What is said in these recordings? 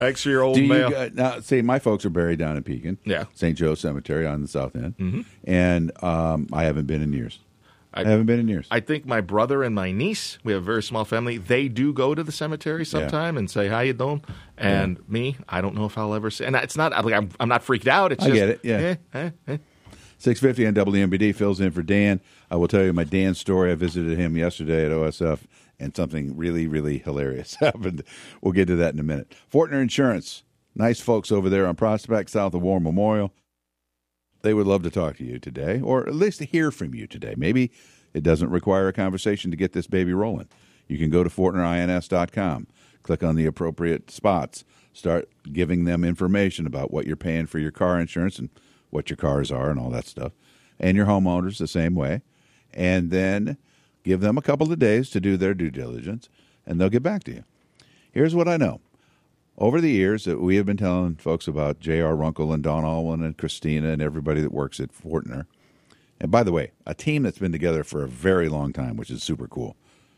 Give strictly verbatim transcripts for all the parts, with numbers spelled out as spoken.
Extra-year-old Do you, mail. uh, now, see, my folks are buried down in Pekin. Yeah. Saint Joe Cemetery on the south end. Mm-hmm. And um, I haven't been in years. I, I haven't been in years. I think my brother and my niece, we have a very small family, they do go to the cemetery sometime yeah. and say, how you doing? And yeah. me, I don't know if I'll ever see. And it's not, like, I'm, I'm not freaked out. It's I just, get it, yeah. Eh, eh, eh. six fifty on W M B D fills in for Dan. I will tell you my Dan story. I visited him yesterday at O S F, and something really, really hilarious happened. We'll get to that in a minute. Fortner Insurance, nice folks over there on Prospect, south of War Memorial. They would love to talk to you today, or at least to hear from you today. Maybe it doesn't require a conversation to get this baby rolling. You can go to Fortner I N S dot com, click on the appropriate spots, start giving them information about what you're paying for your car insurance and what your cars are and all that stuff, and your homeowners the same way, and then give them a couple of days to do their due diligence, and they'll get back to you. Here's what I know. Over the years that we have been telling folks about J R. Runkle and Don Alwyn and Christina and everybody that works at Fortner, and by the way, a team that's been together for a very long time, which is super cool.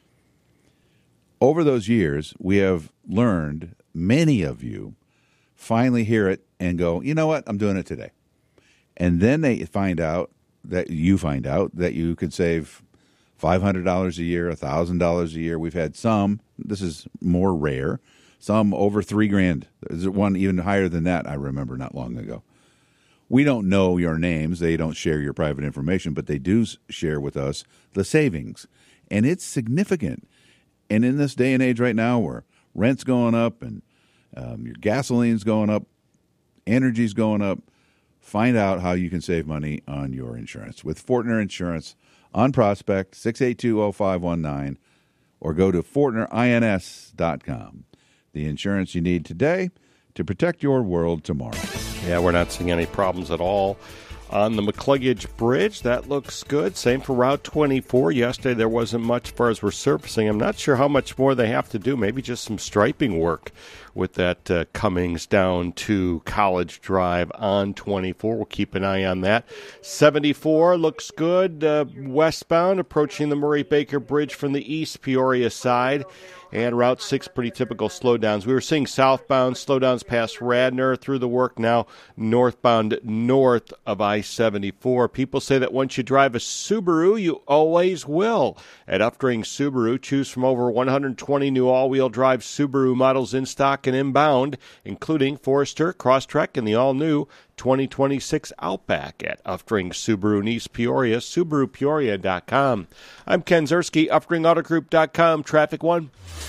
Over those years, we have learned, many of you finally hear it and go, you know what, I'm doing it today. And then they find out that you find out that you could save five hundred dollars a year, one thousand dollars a year. We've had some, this is more rare, some over three grand. There's one even higher than that, I remember not long ago. We don't know your names. They don't share your private information, but they do share with us the savings. And it's significant. And in this day and age right now where rent's going up and um, your gasoline's going up, energy's going up, find out how you can save money on your insurance with Fortner Insurance on Prospect, six eight two, oh five one nine, or go to Fortner I N S dot com. The insurance you need today to protect your world tomorrow. Yeah, we're not seeing any problems at all on the McCluggage Bridge. That looks good. Same for Route twenty-four. Yesterday there wasn't much as far as resurfacing. I'm not sure how much more they have to do. Maybe just some striping work with that uh, Cummings down to College Drive on twenty-four. We'll keep an eye on that. seventy-four looks good. Uh, westbound, approaching the Murray-Baker Bridge from the East Peoria side. And Route six, pretty typical slowdowns. We were seeing southbound slowdowns past Radnor through the work, now northbound north of I seventy-four. People say that once you drive a Subaru, you always will. At Uftring Subaru, choose from over one hundred twenty new all-wheel drive Subaru models in stock and inbound, including Forester, Crosstrek, and the all-new twenty twenty-six Outback at Uftring Subaru in East Peoria, Subaru Peoria dot com. I'm Ken Zerski, Uftring Auto Group dot com. Traffic one.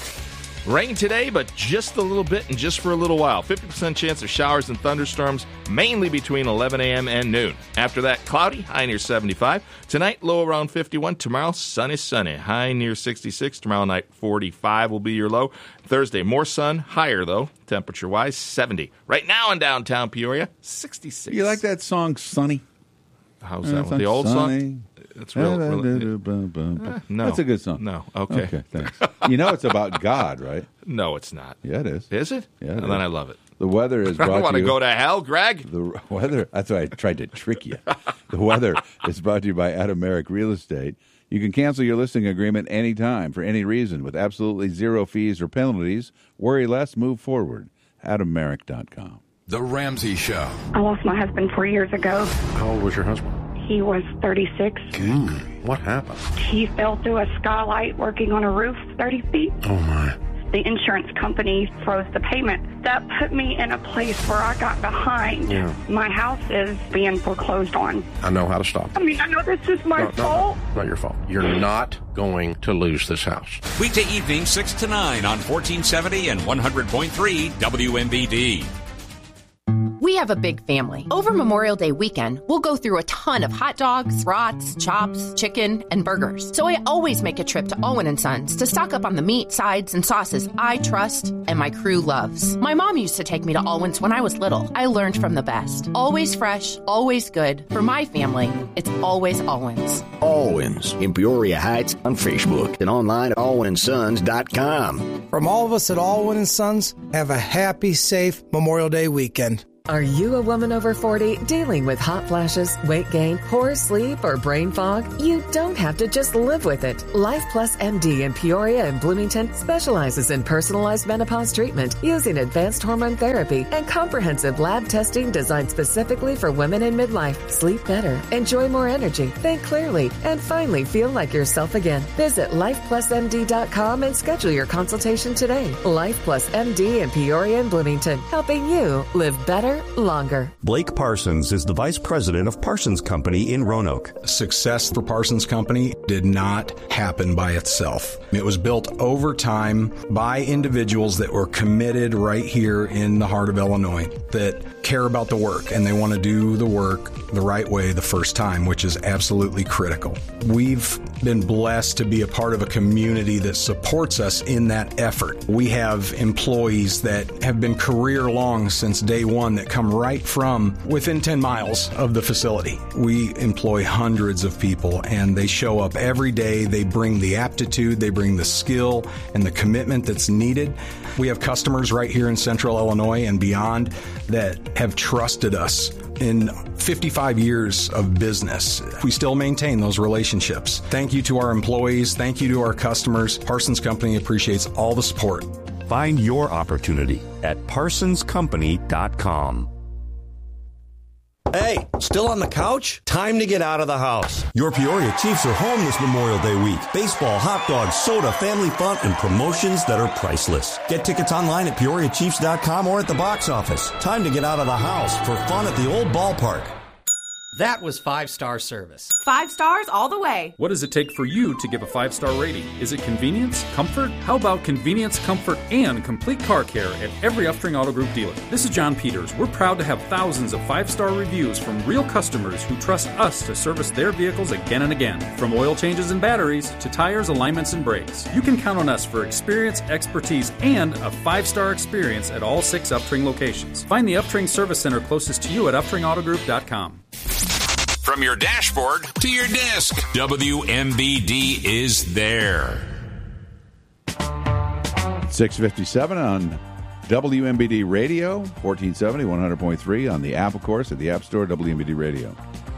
Rain today, but just a little bit and just for a little while. fifty percent chance of showers and thunderstorms, mainly between eleven a.m. and noon. After that, cloudy, high near seventy-five. Tonight, low around fifty-one. Tomorrow, sunny, sunny, high near sixty-six. Tomorrow night, forty-five will be your low. Thursday, more sun, higher though, temperature-wise, seventy. Right now in downtown Peoria, sixty-six. You like that song, Sunny? How's that one? The old sunny song? It's real. real uh, no. That's a good song. No. Okay. Okay, thanks. You know it's about God, right? No, it's not. Yeah, it is. Is it? Yeah, it and is. Then I love it. The weather is brought I don't want to to you. go to hell, Greg. The weather, that's why I tried to trick you. The weather is brought to you by Adam Merrick Real Estate. You can cancel your listing agreement anytime for any reason with absolutely zero fees or penalties. Worry less, move forward. Adam Merrick dot com. The Ramsey Show. I lost my husband four years ago. How old was your husband? He was thirty-six. Mm, what happened? He fell through a skylight working on a roof thirty feet. Oh, my. The insurance company froze the payment. That put me in a place where I got behind. Yeah. My house is being foreclosed on. I know how to stop. I mean, I know this is my no, no, fault. No, not your fault. You're not going to lose this house. Weekday evening, six to nine on fourteen seventy and one hundred point three W M B D. We have a big family. Over Memorial Day weekend, we'll go through a ton of hot dogs, brats, chops, chicken, and burgers. So I always make a trip to Owen and Sons to stock up on the meat, sides, and sauces I trust and my crew loves. My mom used to take me to Alwyn's when I was little. I learned from the best. Always fresh, always good. For my family, it's always Alwyn's. Alwyn's in Peoria Heights on Facebook and online at alwyn and sons dot com. From all of us at Alwyn and Sons, have a happy, safe Memorial Day weekend. Are you a woman over forty dealing with hot flashes, weight gain, poor sleep, or brain fog? You don't have to just live with it. Life Plus M D in Peoria and Bloomington specializes in personalized menopause treatment using advanced hormone therapy and comprehensive lab testing designed specifically for women in midlife. Sleep better, enjoy more energy, think clearly, and finally feel like yourself again. Visit life plus m d dot com and schedule your consultation today. Life Plus M D in Peoria and Bloomington, helping you live better, longer. Blake Parsons is the vice president of Parsons Company in Roanoke. Success for Parsons Company did not happen by itself. It was built over time by individuals that were committed right here in the heart of Illinois, that care about the work and they want to do the work the right way the first time, which is absolutely critical. We've been blessed to be a part of a community that supports us in that effort. We have employees that have been career long since day one that come right from within ten miles of the facility. We employ hundreds of people and they show up every day. They bring the aptitude, they bring the skill and the commitment that's needed. We have customers right here in Central Illinois and beyond that have trusted us in fifty-five years of business. We still maintain those relationships. Thank you to our employees. Thank you to our customers. Parsons Company appreciates all the support. Find your opportunity at parsons company dot com. Hey, still on the couch? Time to get out of the house. Your Peoria Chiefs are home this Memorial Day week. Baseball, hot dogs, soda, family fun, and promotions that are priceless. Get tickets online at peoria chiefs dot com or at the box office. Time to get out of the house for fun at the old ballpark. That was five-star service. Five stars all the way. What does it take for you to give a five-star rating? Is it convenience? Comfort? How about convenience, comfort, and complete car care at every Uftring Auto Group dealer? This is John Peters. We're proud to have thousands of five-star reviews from real customers who trust us to service their vehicles again and again. From oil changes and batteries to tires, alignments, and brakes. You can count on us for experience, expertise, and a five-star experience at all six Uftring locations. Find the Uftring Service Center closest to you at uftring auto group dot com. From your dashboard to your desk, W M B D is there. six fifty-seven on W M B D Radio, fourteen seventy, one hundred point three on the app, of course, at the App Store, W M B D Radio.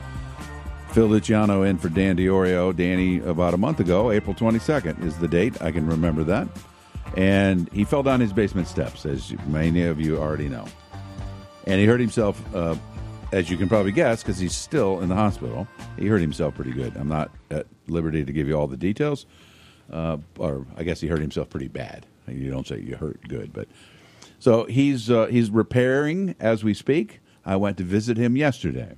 Phil Luciano in for Dan DiOrio. Danny, about a month ago, April twenty-second is the date. I can remember that. And he fell down his basement steps, as many of you already know. And he hurt himself, uh, as you can probably guess, because he's still in the hospital. He hurt himself pretty good. I'm not at liberty to give you all the details. Uh, or I guess he hurt himself pretty bad. You don't say you hurt good. but So he's uh, he's repairing as we speak. I went to visit him yesterday.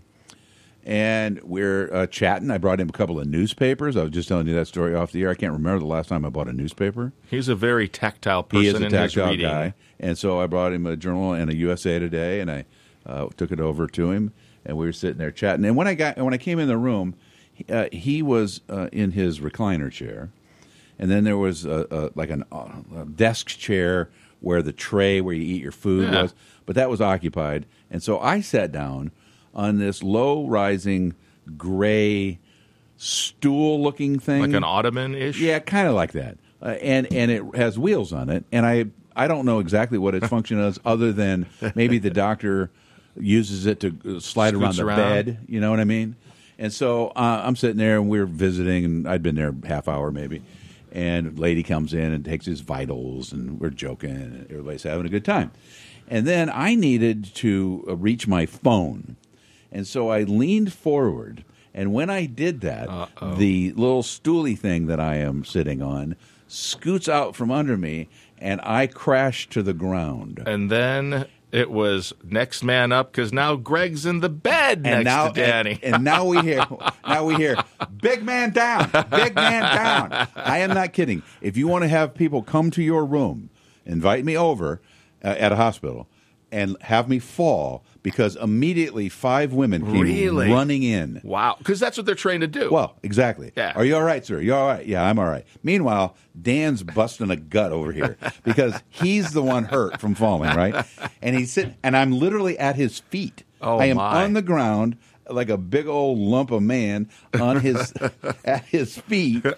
And we're uh, chatting. I brought him a couple of newspapers. I was just telling you that story off the air. I can't remember the last time I bought a newspaper. He's a very tactile person he is a in tactile his reading. guy. And so I brought him a journal and a U S A Today, and I uh, took it over to him, and we were sitting there chatting. And when I got when I came in the room, he, uh, he was uh, in his recliner chair, and then there was a, a, like an, uh, a desk chair where the tray where you eat your food yeah. was, but that was occupied. And so I sat down on this low-rising gray stool-looking thing, like an ottoman-ish. Yeah, kind of like that. Uh, and and it has wheels on it, and I I don't know exactly what its function is, other than maybe the doctor uses it to slide around the around. bed. You know what I mean? And so uh, I'm sitting there, and we're visiting, and I'd been there a half hour maybe, and a lady comes in and takes his vitals, and we're joking, and everybody's having a good time. And then I needed to uh, reach my phone, and so I leaned forward, and when I did that, Uh-oh. the little stooly thing that I am sitting on scoots out from under me, and I crash to the ground. And then it was next man up, because now Greg's in the bed and next now, to Danny. And, and now we hear, now we hear, big man down, big man down. I am not kidding. If you want to have people come to your room, invite me over uh, at a hospital, and have me fall, because immediately five women came really? running in. Wow, because that's what they're trained to do. Well, exactly. Yeah. Are you all right, sir? You all right? Yeah, I'm all right. Meanwhile, Dan's busting a gut over here because he's the one hurt from falling, right? And he's sitting, and I'm literally at his feet. Oh, I am my. on the ground like a big old lump of man on his at his feet,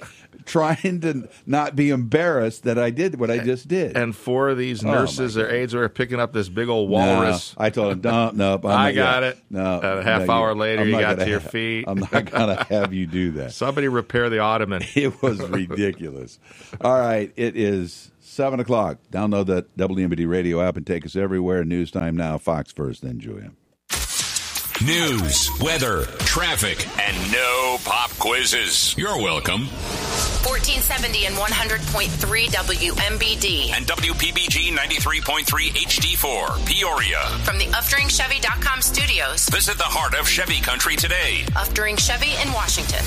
trying to not be embarrassed that I did what I just did. And four of these Oh, nurses my or God. aides were picking up this big old walrus. No, I told him, no, no. I'm I not got gonna- it. No. And a half no, hour you- later, I'm you not got gonna to your have- feet. I'm not going to have you do that. Somebody repair the ottoman. It was ridiculous. All right, it is seven o'clock. Download the W M B D radio app and take us everywhere. News time now. Fox first, then Julia. News, weather, traffic, and no pop quizzes. You're welcome. fourteen seventy and one hundred point three W M B D. And W P B G ninety-three point three H D four, Peoria. From the Uftering Chevy dot com studios. Visit the heart of Chevy country today. Uftering Chevy in Washington.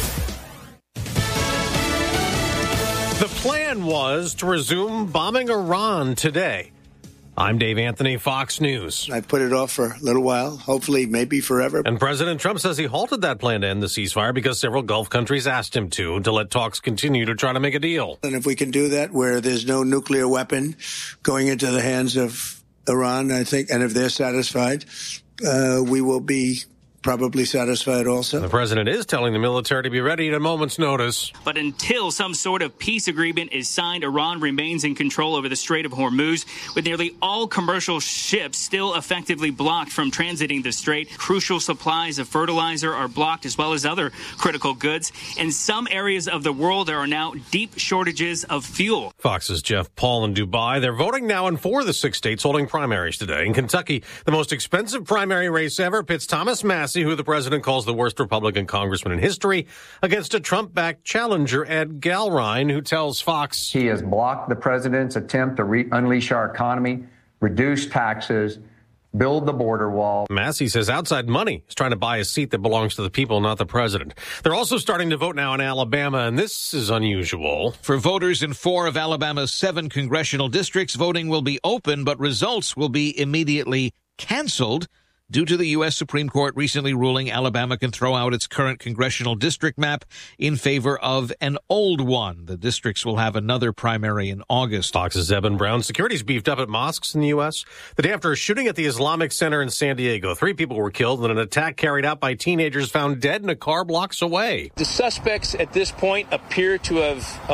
The plan was to resume bombing Iran today. I'm Dave Anthony, Fox News. I put it off for a little while, hopefully maybe forever. And President Trump says he halted that plan to end the ceasefire because several Gulf countries asked him to, to let talks continue to try to make a deal. And if we can do that where there's no nuclear weapon going into the hands of Iran, I think, and if they're satisfied, uh, we will be probably satisfied also. The president is telling the military to be ready at a moment's notice. But until some sort of peace agreement is signed, Iran remains in control over the Strait of Hormuz, with nearly all commercial ships still effectively blocked from transiting the strait. Crucial supplies of fertilizer are blocked, as well as other critical goods. In some areas of the world, there are now deep shortages of fuel. Fox's Jeff Paul in Dubai. They're voting now in four of the six states holding primaries today. In Kentucky, the most expensive primary race ever pits Thomas Massey, who the president calls the worst Republican congressman in history, against a Trump-backed challenger, Ed Galrine, who tells Fox he has blocked the president's attempt to re- unleash our economy, reduce taxes, build the border wall. Massey says outside money is trying to buy a seat that belongs to the people, not the president. They're also starting to vote now in Alabama, and this is unusual. For voters in four of Alabama's seven congressional districts, voting will be open, but results will be immediately canceled due to the U S Supreme Court recently ruling Alabama can throw out its current congressional district map in favor of an old one. The districts will have another primary in August. Fox's Eben Brown. Security's beefed up at mosques in the U S the day after a shooting at the Islamic Center in San Diego. Three people were killed in an attack carried out by teenagers found dead in a car blocks away. The suspects at this point appear to have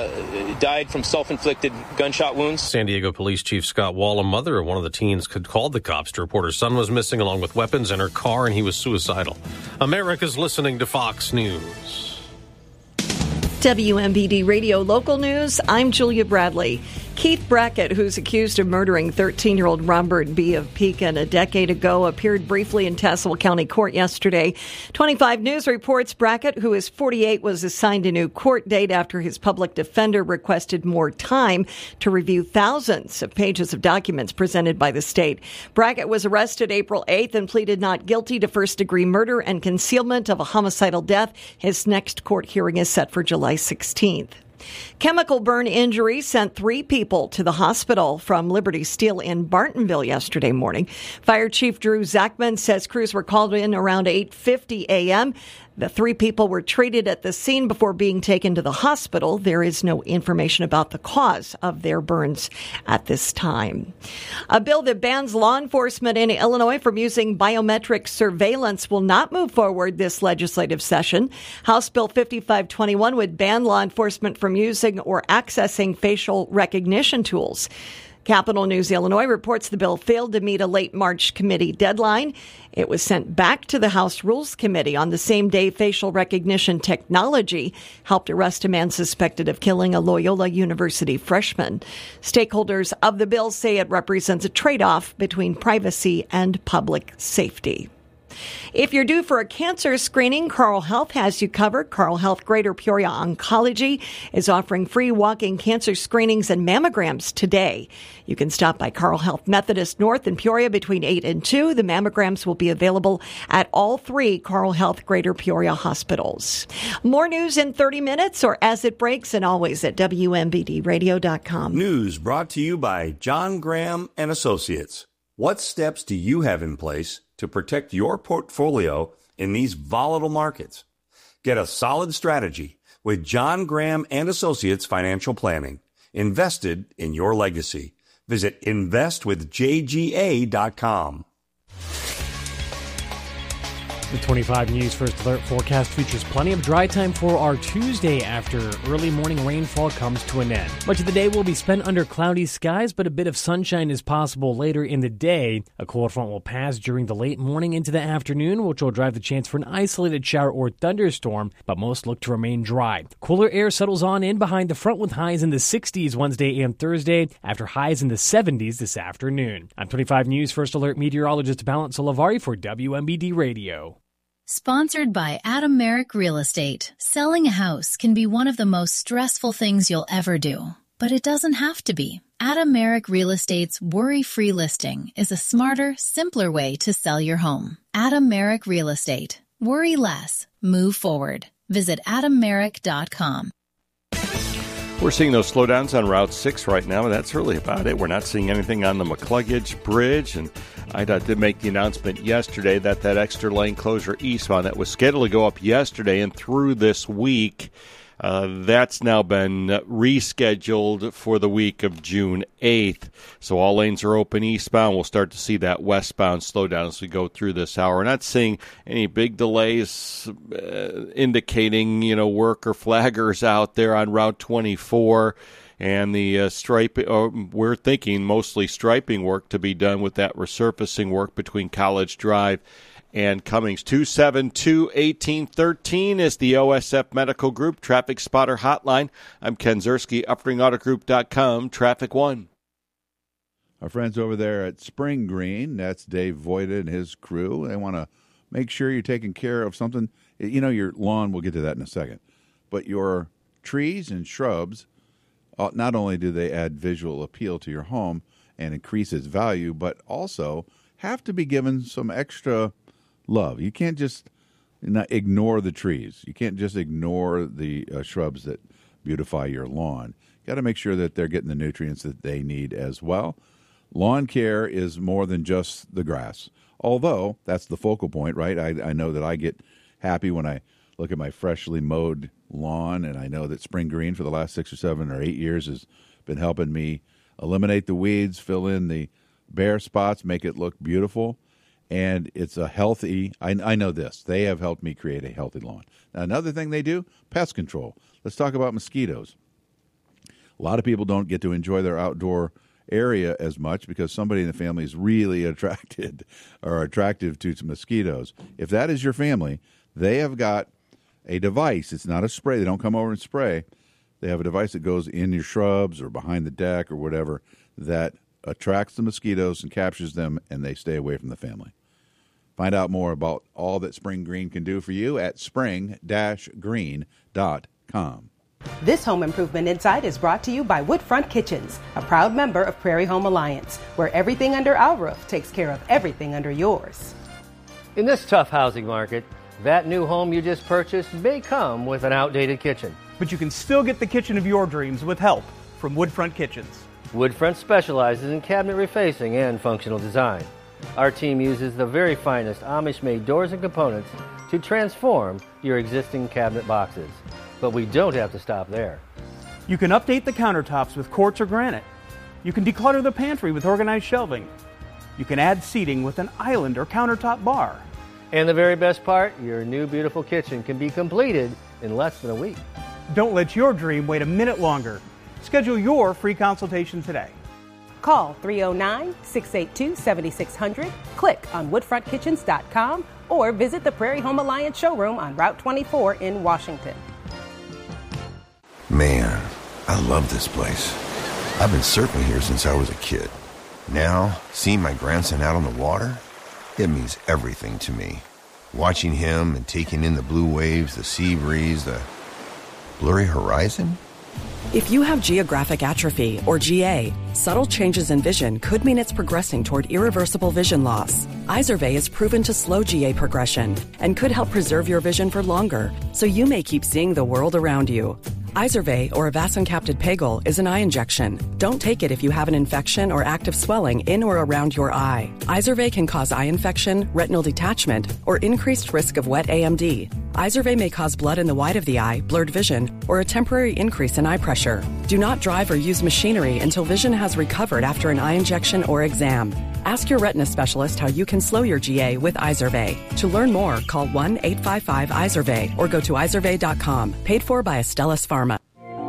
uh, died from self-inflicted gunshot wounds. San Diego Police Chief Scott Wall, a mother of one of the teens, had called the cops to report her son was missing along with weapons in her car, and he was suicidal. America's listening to Fox News. W M B D Radio Local News, I'm Julia Bradley. Keith Brackett, who's accused of murdering thirteen-year-old Robert B. of Pekin a decade ago, appeared briefly in Tazewell County Court yesterday. twenty-five News reports Brackett, who is forty-eight, was assigned a new court date after his public defender requested more time to review thousands of pages of documents presented by the state. Brackett was arrested April eighth and pleaded not guilty to first-degree murder and concealment of a homicidal death. His next court hearing is set for July sixteenth. Chemical burn injury sent three people to the hospital from Liberty Steel in Bartonville yesterday morning. Fire Chief Drew Zachman says crews were called in around eight fifty a.m. The three people were treated at the scene before being taken to the hospital. There is no information about the cause of their burns at this time. A bill that bans law enforcement in Illinois from using biometric surveillance will not move forward this legislative session. House Bill fifty-five twenty-one would ban law enforcement from using or accessing facial recognition tools. Capital News Illinois reports the bill failed to meet a late March committee deadline. It was sent back to the House Rules Committee on the same day facial recognition technology helped arrest a man suspected of killing a Loyola University freshman. Stakeholders of the bill say it represents a trade-off between privacy and public safety. If you're due for a cancer screening, Carle Health has you covered. Carle Health Greater Peoria Oncology is offering free walk-in cancer screenings and mammograms today. You can stop by Carle Health Methodist North in Peoria between eight and two. The mammograms will be available at all three Carle Health Greater Peoria hospitals. More news in thirty minutes or as it breaks, and always at W M B D radio dot com. News brought to you by John Graham and Associates. What steps do you have in place to protect your portfolio in these volatile markets? Get a solid strategy with John Graham and Associates Financial Planning. Invested in your legacy. Visit invest with J G A dot com. The twenty-five News First Alert forecast features plenty of dry time for our Tuesday after early morning rainfall comes to an end. Much of the day will be spent under cloudy skies, but a bit of sunshine is possible later in the day. A cold front will pass during the late morning into the afternoon, which will drive the chance for an isolated shower or thunderstorm, but most look to remain dry. Cooler air settles on in behind the front with highs in the sixties Wednesday and Thursday, after highs in the seventies this afternoon. I'm twenty-five News First Alert meteorologist Balance Olavari for W M B D Radio. Sponsored by Adam Merrick Real Estate. Selling a house can be one of the most stressful things you'll ever do, but it doesn't have to be. Adam Merrick Real Estate's worry-free listing is a smarter, simpler way to sell your home. Adam Merrick Real Estate. Worry less. Move forward. Visit adam merrick dot com. We're seeing those slowdowns on Route six right now, and that's really about it. We're not seeing anything on the McCluggage Bridge, and I D O T did make the announcement yesterday that that extra lane closure eastbound that was scheduled to go up yesterday and through this week, uh, that's now been rescheduled for the week of June eighth. So all lanes are open eastbound. We'll start to see that westbound slow down as we go through this hour. We're not seeing any big delays uh, indicating, you know, work or flaggers out there on Route twenty-four. And the uh, stripe, uh, we're thinking mostly striping work to be done with that resurfacing work between College Drive and Cummings. two seven two, one eight one three is the O S F Medical Group Traffic Spotter Hotline. I'm Ken Zerski, uppering auto group dot com, Traffic One. Our friends over there at Spring Green, that's Dave Voida and his crew. They want to make sure you're taking care of something. You know, your lawn, we'll get to that in a second. But your trees and shrubs, Uh, not only do they add visual appeal to your home and increase its value, but also have to be given some extra love. You can't just not ignore the trees. You can't just ignore the uh, shrubs that beautify your lawn. You got to make sure that they're getting the nutrients that they need as well. Lawn care is more than just the grass, although that's the focal point, right? I, I know that I get happy when I look at my freshly mowed lawn, and I know that Spring Green for the last six or seven or eight years has been helping me eliminate the weeds, fill in the bare spots, make it look beautiful, and it's a healthy, I, I know this, they have helped me create a healthy lawn. Now, another thing they do, pest control. Let's talk about mosquitoes. A lot of people don't get to enjoy their outdoor area as much because somebody in the family is really attracted or attractive to mosquitoes. If that is your family, they have got a device. It's not a spray. They don't come over and spray. They have a device that goes in your shrubs or behind the deck or whatever that attracts the mosquitoes and captures them, and they stay away from the family. Find out more about all that Spring Green can do for you at spring dash green dot com. This Home Improvement Insight is brought to you by Woodfront Kitchens, a proud member of Prairie Home Alliance, where everything under our roof takes care of everything under yours. In this tough housing market, that new home you just purchased may come with an outdated kitchen. But you can still get the kitchen of your dreams with help from Woodfront Kitchens. Woodfront specializes in cabinet refacing and functional design. Our team uses the very finest Amish-made doors and components to transform your existing cabinet boxes. But we don't have to stop there. You can update the countertops with quartz or granite. You can declutter the pantry with organized shelving. You can add seating with an island or countertop bar. And the very best part, your new beautiful kitchen can be completed in less than a week. Don't let your dream wait a minute longer. Schedule your free consultation today. Call three oh nine, six eight two, seven six zero zero, click on woodfront kitchens dot com, or visit the Prairie Home Alliance showroom on Route twenty-four in Washington. Man, I love this place. I've been surfing here since I was a kid. Now, seeing my grandson out on the water, it means everything to me. Watching him and taking in the blue waves, the sea breeze, the blurry horizon. If you have geographic atrophy, or G A, subtle changes in vision could mean it's progressing toward irreversible vision loss. Izervay is proven to slow G A progression and could help preserve your vision for longer, so you may keep seeing the world around you. Izervay, or avacincaptad pegol, is an eye injection. Don't take it if you have an infection or active swelling in or around your eye. Izervay can cause eye infection, retinal detachment, or increased risk of wet A M D. Izervay may cause blood in the white of the eye, blurred vision, or a temporary increase in eye pressure. Do not drive or use machinery until vision has recovered after an eye injection or exam. Ask your retina specialist how you can slow your G A with Izervay. To learn more, call one eight five five Izervay or go to izervay dot com. Paid for by Astellas Pharma.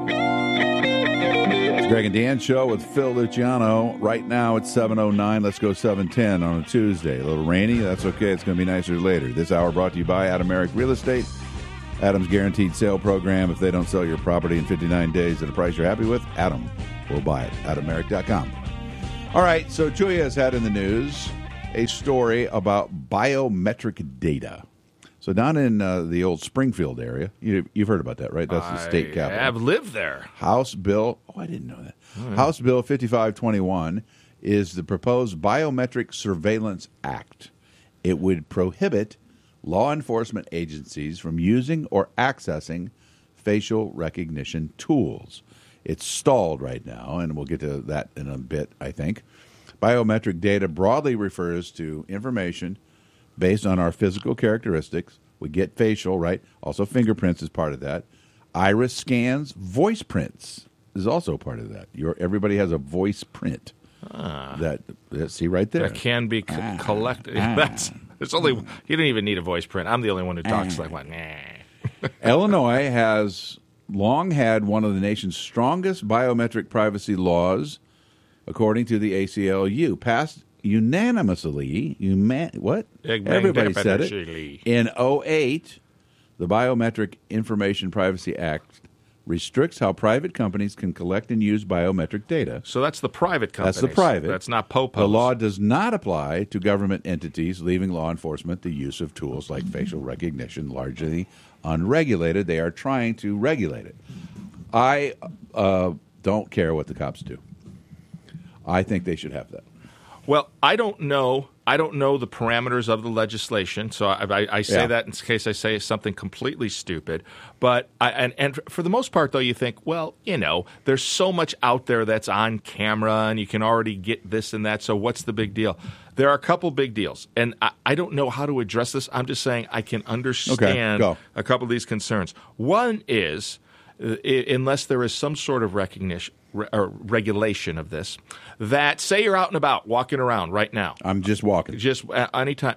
It's Greg and Dan show with Phil Luciano. Right now it's seven oh nine. Let's go seven ten on a Tuesday. A little rainy. That's okay. It's going to be nicer later. This hour brought to you by Adam Merrick Real Estate. Adam's guaranteed sale program. If they don't sell your property in fifty-nine days at a price you're happy with, Adam will buy it. adam merrick dot com. All right, so Julia has had in the news a story about biometric data. So down in uh, the old Springfield area, you, you've heard about that, right? That's the state capital. I have lived there. House Bill, oh, I didn't know that. Oh, yeah. House Bill fifty-five twenty-one is the proposed Biometric Surveillance Act. It would prohibit law enforcement agencies from using or accessing facial recognition tools. It's stalled right now, and we'll get to that in a bit, I think. Biometric data broadly refers to information based on our physical characteristics. We get facial, right? Also fingerprints is part of that. Iris scans, voice prints is also part of that. Your, everybody has a voice print. Ah. That, that see right there. That can be co- Ah. collected. Ah. That's it's only you don't even need a voice print. I'm the only one who talks like one. Nah. Illinois has long had one of the nation's strongest biometric privacy laws, according to the A C L U, passed unanimously. Uma- what? Everybody said it. In oh eight, the Biometric Information Privacy Act restricts how private companies can collect and use biometric data. So that's the private companies. That's the private. That's not Popos. The law does not apply to government entities, leaving law enforcement the use of tools like facial recognition largely unregulated. They are trying to regulate it. I uh, don't care what the cops do. I think they should have that. Well, I don't know. I don't know the parameters of the legislation, so I, I, I say Yeah. that in case I say something completely stupid. But I, and, and for the most part, though, you think, well, you know, there's so much out there that's on camera, and you can already get this and that. So what's the big deal? There are a couple big deals, and I, I don't know how to address this. I'm just saying I can understand go. a couple of these concerns. One is, uh, I- unless there is some sort of recognition re- or regulation of this, that say you're out and about walking around right now. I'm just walking. Just uh, anytime.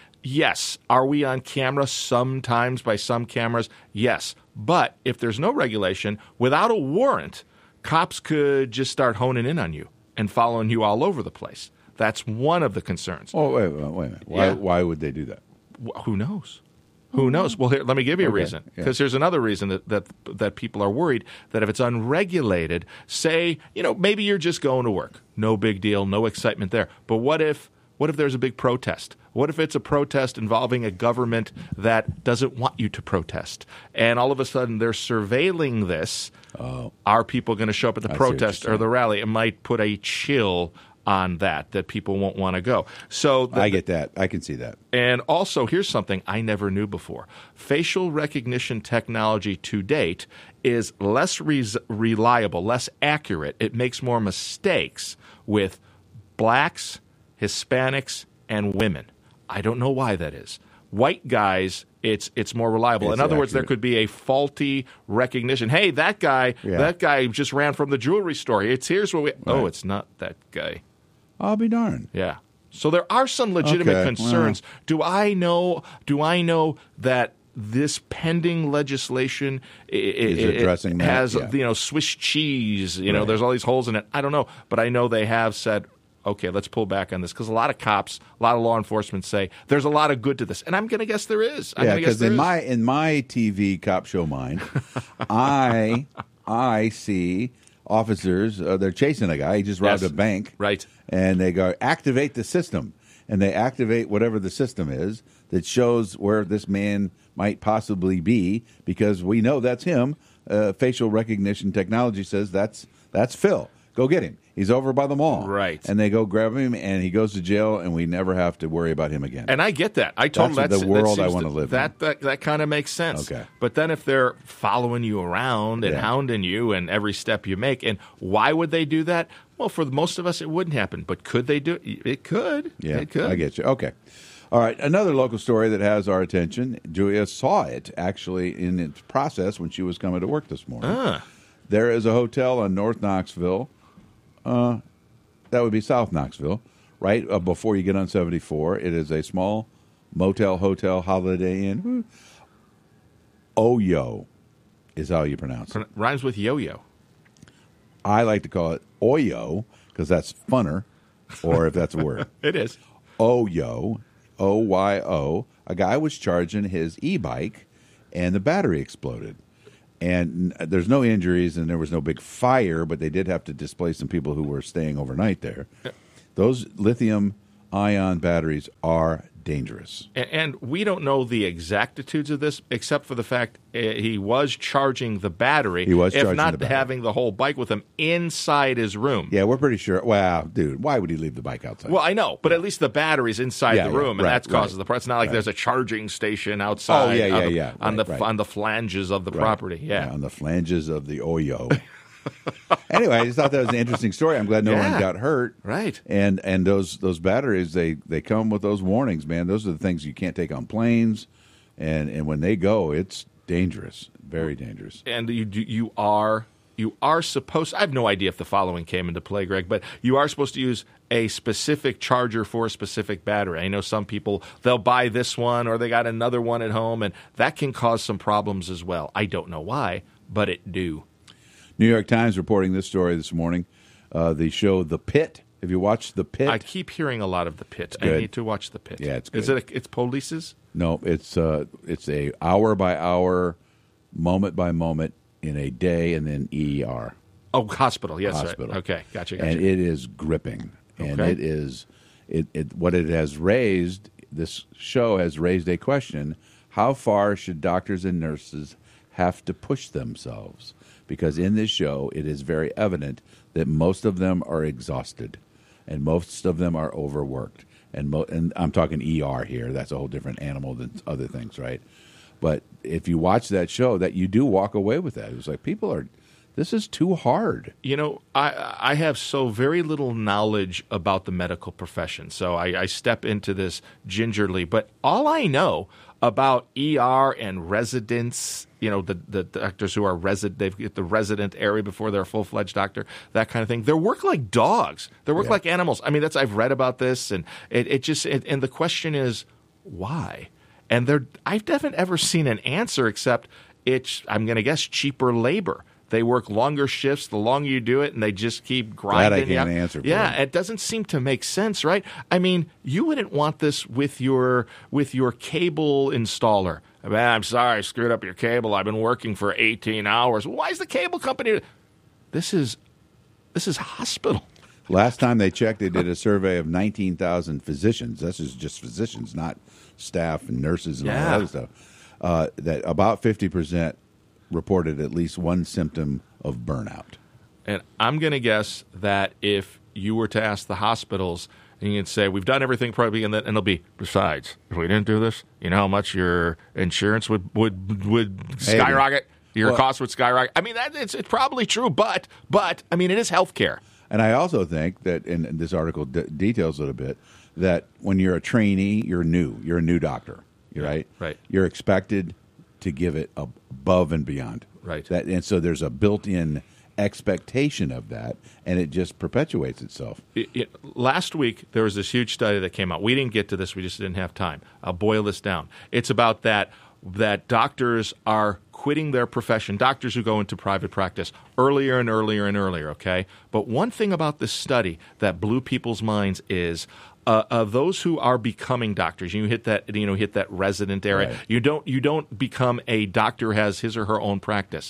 Yes. Are we on camera sometimes by some cameras? Yes. But if there's no regulation, without a warrant, cops could just start honing in on you and following you all over the place. That's one of the concerns. Oh, wait, wait, wait a minute. Why, Yeah. why would they do that? Wh- Who knows? Who knows? Well, here, let me give you a Okay, reason. yeah. Because there's another reason that, that that people are worried that if it's unregulated, say, you know, maybe you're just going to work. No big deal, no excitement there. But what if what if there's a big protest? What if it's a protest involving a government that doesn't want you to protest? And all of a sudden they're surveilling this. Oh. Are people going to show up at the I see what protest you're or the rally? It might put a chill on that, that people won't want to go. So the, I get that. I can see that. and also, here's something I never knew before. Facial recognition technology to date is less res- reliable, less accurate. It makes more mistakes with blacks, Hispanics, and women. I don't know why that is. White guys, it's it's more reliable. It's In other words, there accurate. could be a faulty recognition. Hey, that guy, Yeah. that guy just ran from the jewelry store. It's here's what we. Oh, Right. it's not that guy. I'll be darned. Yeah. So there are some legitimate Okay, concerns. Do I know? Do I know that this pending legislation i- i- Is i- addressing that? has Yeah. you know Swiss cheese? You know, Right. there's all these holes in it. I don't know, but I know they have said, okay, let's pull back on this because a lot of cops, a lot of law enforcement say there's a lot of good to this, and I'm going to guess there is. I'm Yeah, gonna guess because there in is. my in my T V cop show mind, I I see officers. Uh, they're chasing a guy. He just robbed Yes. a bank, right? And they go activate the system, and they activate whatever the system is that shows where this man might possibly be, because we know that's him. Uh, facial recognition technology says that's that's Phil. Go get him. He's over by the mall. Right. And they go grab him, and he goes to jail, and we never have to worry about him again. And I get that. I told That's them that's the world that I seems wanna live in. That that, that kind of makes sense. Okay. But then if they're following you around and Yeah. hounding you and every step you make, and why would they do that? Well, for most of us, it wouldn't happen. But could they do it? It could. Yeah, it could. I get you. Okay. All right. Another local story that has our attention. Julia saw it actually in its process when she was coming to work this morning. Ah. There is a hotel in North Knoxville. Uh, that would be South Knoxville. right uh, before you get on seventy-four. It is a small motel, hotel, Holiday Inn. Woo. Oyo is how you pronounce it. Rhymes with yo-yo. I like to call it Oyo because that's funner, or if that's a word. It is. Oyo, O Y O. A guy was charging his e-bike, and the battery exploded. And there's no injuries, and there was no big fire, but they did have to displace some people who were staying overnight there. Yeah. Those lithium-ion batteries are dangerous. And, and we don't know the exactitudes of this, except for the fact uh, he was charging the battery, he was if charging not the battery. having the whole bike with him inside his room. Yeah, we're pretty sure. Wow, dude, why would he leave the bike outside? Well, I know, but at least the battery's inside yeah, the yeah, room, and right, that causes right, the problem. It's not like right. there's a charging station outside oh, yeah, yeah, on the, yeah. on, right, the, right. on the flanges of the right. property. Yeah. yeah, on the flanges of the Oyo. Anyway, I just thought that was an interesting story. I'm glad no yeah. one got hurt. Right. And and those those batteries, they, they come with those warnings, man. Those are the things you can't take on planes. And and when they go, it's dangerous, very dangerous. And you you are you are supposed. I have no idea if the following came into play, Greg, but you are supposed to use a specific charger for a specific battery. I know some people, they'll buy this one or they got another one at home, and that can cause some problems as well. I don't know why, but it do. New York Times reporting this story this morning. Uh, the show The Pit. Have you watched The Pit? I keep hearing a lot of The Pit. I need to watch The Pit. Yeah, it's good. Is it? A, it's police's? No, it's uh, it's a hour by hour, moment by moment in a day, and then E R. Oh, hospital. Yes, hospital. Right. Okay, gotcha, gotcha. And it is gripping, and okay. it is it, it. What it has raised, this show has raised a question: how far should doctors and nurses have to push themselves? Because in this show, it is very evident that most of them are exhausted, and most of them are overworked. And mo- and I'm talking E R here. That's a whole different animal than other things, right? But if you watch that show, that you do walk away with that. It's like people are, this is too hard. You know, I I have so very little knowledge about the medical profession, so I, I step into this gingerly. But all I know about E R and residents, you know, the, the doctors who are resident, they've get the resident area before they're a full-fledged doctor, that kind of thing. They work like dogs. They work Yeah. like animals. I mean, that's I've read about this, and it, it just it, and the question is why? And there, I haven't ever seen an answer except it's, I'm going to guess, cheaper labor. They work longer shifts the longer you do it, and they just keep grinding. That I can't you. answer for Yeah, them. it doesn't seem to make sense, right? I mean, you wouldn't want this with your with your cable installer. Man, I'm sorry, I screwed up your cable. I've been working for eighteen hours. Why is the cable company? This is this is hospital. Last time they checked, they did a survey of nineteen thousand physicians. This is just physicians, not staff and nurses and all Yeah. that other stuff. Uh, that about fifty percent reported at least one symptom of burnout. And I'm going to guess that if you were to ask the hospitals, and you can say, we've done everything probably, and, then, and it'll be, besides, if we didn't do this, you know how much your insurance would, would, would skyrocket? Your well, costs would skyrocket? I mean, that, it's, it's probably true, but, but, I mean, it is health care. And I also think that, and this article de- details it a bit, that when you're a trainee, you're new. You're a new doctor, right? Right. You're expected to give it above and beyond. Right. That, and so there's a built-in expectation of that, and it just perpetuates itself. It, it, last week, there was this huge study that came out. We didn't get to this. We just didn't have time. I'll boil this down. It's about that that doctors are quitting their profession, doctors who go into private practice, earlier and earlier and earlier, okay? But one thing about this study that blew people's minds is uh, uh, those who are becoming doctors. You hit that, you know, hit that resident area. Right. You don't, you don't become a doctor who has his or her own practice.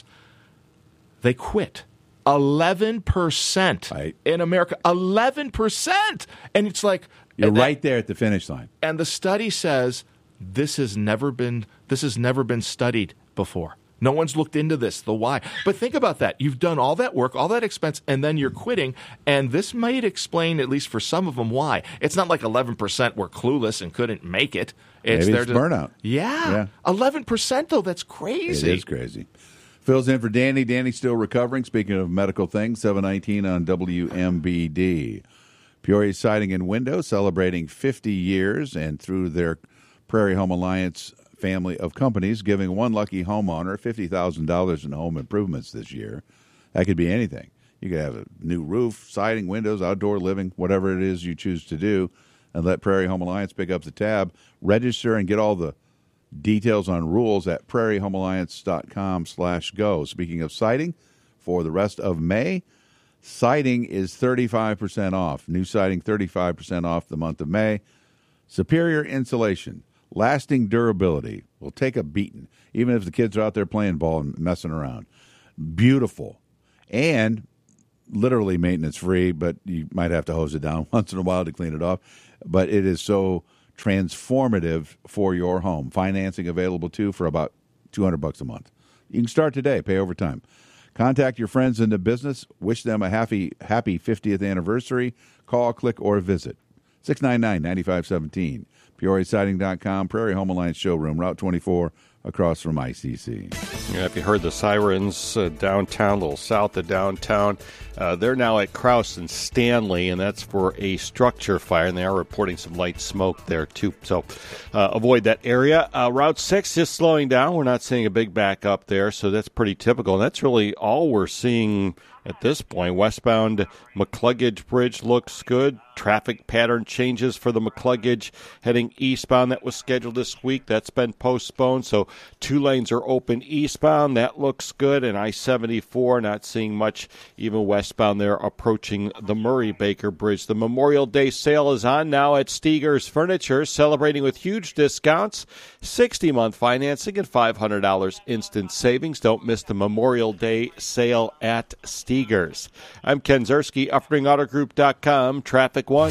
They quit. eleven percent right. in America. eleven percent! And it's like... You're and that, right there at the finish line. And the study says this has never been this has never been studied before. No one's looked into this, the why. But think about that. You've done all that work, all that expense, and then you're quitting. And this might explain, at least for some of them, why. It's not like eleven percent were clueless and couldn't make it. It's Maybe it's to, burnout. Yeah. Yeah. eleven percent, though. That's crazy. It is crazy. Phil's in for Danny. Danny's still recovering. Speaking of medical things, seven nineteen on W M B D. Peoria Siding and Window celebrating fifty years, and through their Prairie Home Alliance family of companies, giving one lucky homeowner fifty thousand dollars in home improvements this year. That could be anything. You can have a new roof, siding, windows, outdoor living, whatever it is you choose to do, and let Prairie Home Alliance pick up the tab. Register and get all the details on rules at prairie home alliance dot com slash go. Speaking of siding, for the rest of May, siding is thirty-five percent off. New siding, thirty-five percent off the month of May. Superior insulation, lasting durability. Will take a beating, even if the kids are out there playing ball and messing around. Beautiful. And literally maintenance free, but you might have to hose it down once in a while to clean it off. But it is so transformative for your home. Financing available too for about two hundred bucks a month. You can start today, pay over time. Contact your friends in the business, wish them a happy happy fiftieth anniversary. Call, click, or visit six nine nine, nine five one seven, Peoria Siding dot com, Prairie Home Alliance Showroom, Route twenty-four, across from I C C. Yeah, if you heard the sirens uh, downtown, a little south of downtown, uh, they're now at Krause and Stanley, and that's for a structure fire, and they are reporting some light smoke there, too. So uh, avoid that area. Uh, Route six just slowing down. We're not seeing a big backup there, so that's pretty typical. And that's really all we're seeing at this point. Westbound McCluggage Bridge looks good. Traffic pattern changes for the McCluggage heading eastbound that was scheduled this week. That's been postponed, so two lanes are open eastbound. That looks good. And I seventy-four, not seeing much even westbound there approaching the Murray-Baker Bridge. The Memorial Day sale is on now at Steger's Furniture, celebrating with huge discounts, sixty-month financing and five hundred dollars instant savings. Don't miss the Memorial Day sale at Steger's. I'm Ken Zerski, Uppering Auto Group dot com, Traffic One.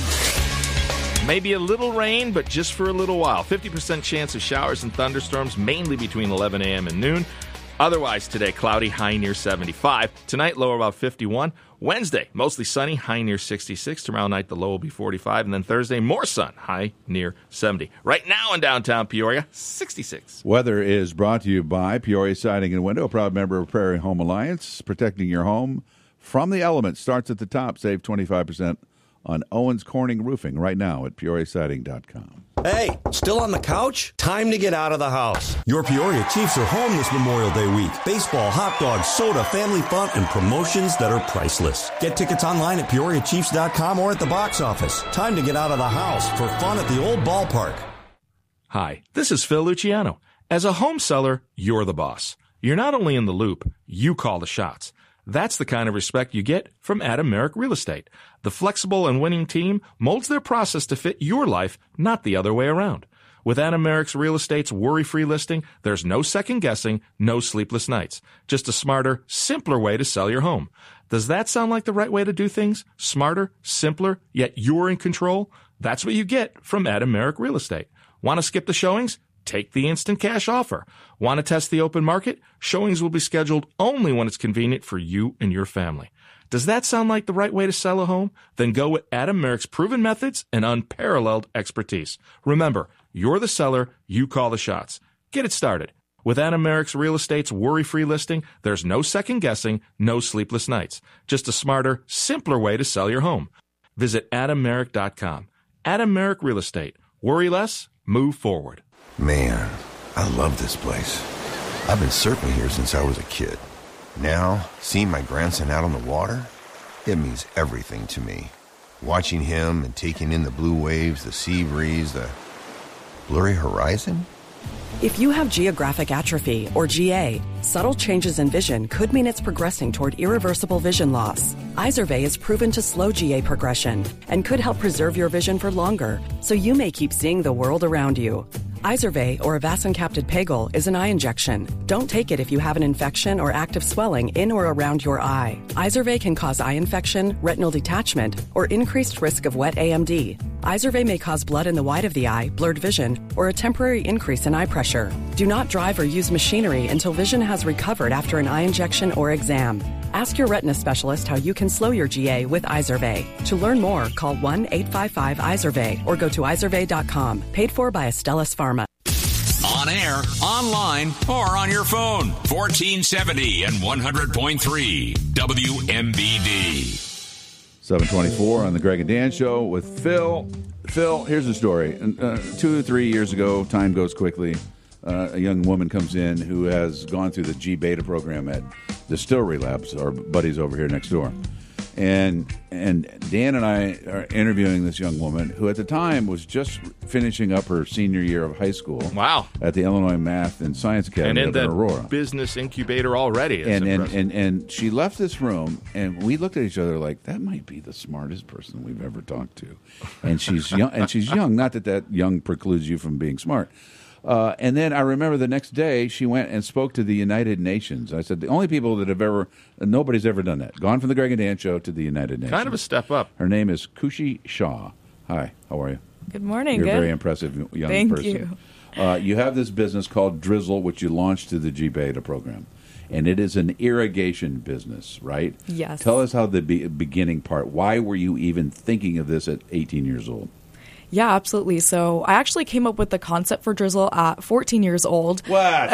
Maybe a little rain, but just for a little while. fifty percent chance of showers and thunderstorms, mainly between eleven a.m. and noon. Otherwise, today, cloudy, high near seventy-five. Tonight, low about fifty-one. Wednesday, mostly sunny, high near sixty-six. Tomorrow night, the low will be forty-five. And then Thursday, more sun, high near seventy. Right now in downtown Peoria, sixty-six. Weather is brought to you by Peoria Siding and Window, a proud member of Prairie Home Alliance. Protecting your home from the elements starts at the top. Save twenty-five percent on Owens Corning Roofing right now at peoria siding dot com. Hey, still on the couch? Time to get out of the house. Your Peoria Chiefs are home this Memorial Day week. Baseball, hot dogs, soda, family fun, and promotions that are priceless. Get tickets online at peoria chiefs dot com or at the box office. Time to get out of the house for fun at the old ballpark. Hi, this is Phil Luciano. As a home seller, you're the boss. You're not only in the loop, you call the shots. That's the kind of respect you get from Adam Merrick Real Estate. The flexible and winning team molds their process to fit your life, not the other way around. With Adam Merrick's Real Estate's worry-free listing, there's no second-guessing, no sleepless nights. Just a smarter, simpler way to sell your home. Does that sound like the right way to do things? Smarter, simpler, yet you're in control? That's what you get from Adam Merrick Real Estate. Want to skip the showings? Take the instant cash offer. Want to test the open market? Showings will be scheduled only when it's convenient for you and your family. Does that sound like the right way to sell a home? Then go with Adam Merrick's proven methods and unparalleled expertise. Remember, you're the seller, you call the shots. Get it started. With Adam Merrick's Real Estate's worry-free listing, there's no second-guessing, no sleepless nights. Just a smarter, simpler way to sell your home. Visit adam merrick dot com. Adam Merrick Real Estate. Worry less, move forward. Man, I love this place. I've been surfing here since I was a kid. Now, seeing my grandson out on the water, it means everything to me. Watching him and taking in the blue waves, the sea breeze, the blurry horizon. If you have geographic atrophy, or G A, subtle changes in vision could mean it's progressing toward irreversible vision loss. Izervay is proven to slow G A progression and could help preserve your vision for longer, so you may keep seeing the world around you. Izervay, or avacincaptad pegol, is an eye injection. Don't take it if you have an infection or active swelling in or around your eye. Izervay can cause eye infection, retinal detachment, or increased risk of wet A M D. Izervay may cause blood in the white of the eye, blurred vision, or a temporary increase in eye pressure. Do not drive or use machinery until vision has recovered after an eye injection or exam. Ask your retina specialist how you can slow your G A with Izervay. To learn more, call one eight five five Izervay or go to izervay dot com. Paid for by Astellas Pharma. On air, online, or on your phone. fourteen seventy and one hundred point three W M B D. seven twenty-four on the Greg and Dan Show with Phil. Phil, here's the story. Uh, two or three years ago, time goes quickly. uh, a young woman comes in who has gone through the G Beta program at Distillery Labs, our buddies over here next door. And and Dan and I are interviewing this young woman who at the time was just finishing up her senior year of high school. Wow. At the Illinois Math and Science Academy and in up in the Aurora. business incubator already. It's And and, impressive. and and she left this room, and we looked at each other like, that might be the smartest person we've ever talked to. And she's young, and she's young. Not that that young precludes you from being smart. Uh, and then I remember the next day she went and spoke to the United Nations. I said, the only people that have ever, nobody's ever done that. Gone from the Greg and Dan Show to the United Nations. Kind of a step up. Her name is Kushi Shah. Hi, how are you? Good morning. You're good. a very impressive young Thank person. you. Uh, you have this business called Drizzle, which you launched through the G Beta program. And it is an irrigation business, right? Yes. Tell us how the be- beginning part, why were you even thinking of this at eighteen years old? Yeah, absolutely. So I actually came up with the concept for Drizzle at fourteen years old. What?